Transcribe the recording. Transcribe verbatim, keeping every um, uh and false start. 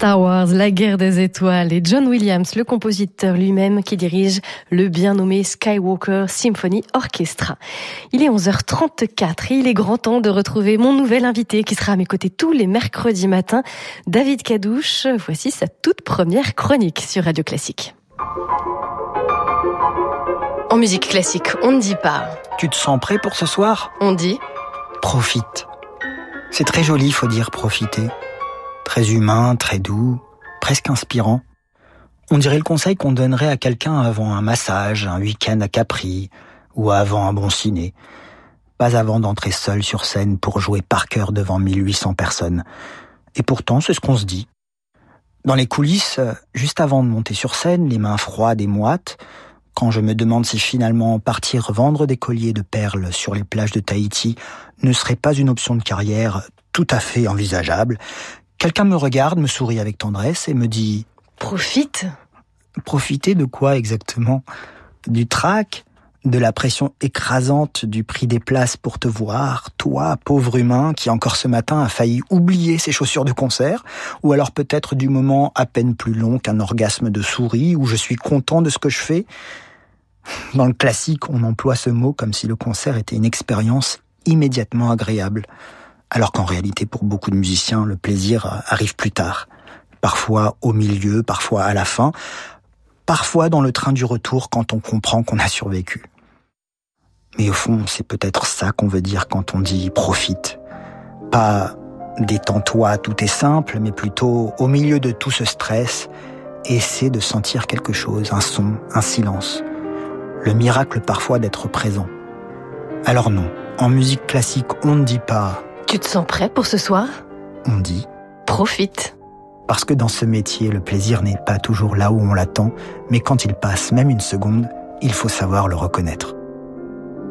Star Wars, la guerre des étoiles, et John Williams, le compositeur lui-même, qui dirige le bien nommé Skywalker Symphony Orchestra. Il est onze heures trente-quatre et il est grand temps de retrouver mon nouvel invité qui sera à mes côtés tous les mercredis matins, David Cadouche. Voici sa toute première chronique sur Radio Classique. En musique classique, on ne dit pas. Tu te sens prêt pour ce soir ? On dit profite. C'est très joli, faut dire profiter. Très humain, très doux, presque inspirant. On dirait le conseil qu'on donnerait à quelqu'un avant un massage, un week-end à Capri, ou avant un bon ciné. Pas avant d'entrer seul sur scène pour jouer par cœur devant mille huit cents personnes. Et pourtant, c'est ce qu'on se dit. Dans les coulisses, juste avant de monter sur scène, les mains froides et moites, quand je me demande si finalement partir vendre des colliers de perles sur les plages de Tahiti ne serait pas une option de carrière tout à fait envisageable, quelqu'un me regarde, me sourit avec tendresse et me dit « Profite !» Profiter de quoi exactement ? Du trac ? De la pression écrasante du prix des places pour te voir, toi, pauvre humain, qui encore ce matin a failli oublier ses chaussures de concert, ou alors peut-être du moment à peine plus long qu'un orgasme de souris, où je suis content de ce que je fais. Dans le classique, on emploie ce mot comme si le concert était une expérience immédiatement agréable, alors qu'en réalité, pour beaucoup de musiciens, le plaisir arrive plus tard. Parfois au milieu, parfois à la fin, parfois dans le train du retour quand on comprend qu'on a survécu. Mais au fond, c'est peut-être ça qu'on veut dire quand on dit « profite ». Pas « détends-toi, tout est simple », mais plutôt au milieu de tout ce stress, essaie de sentir quelque chose, un son, un silence. Le miracle parfois d'être présent. Alors non, en musique classique, on ne dit pas « Tu te sens prêt pour ce soir ? » On dit « Profite ». Parce que dans ce métier, le plaisir n'est pas toujours là où on l'attend, mais quand il passe même une seconde, il faut savoir le reconnaître.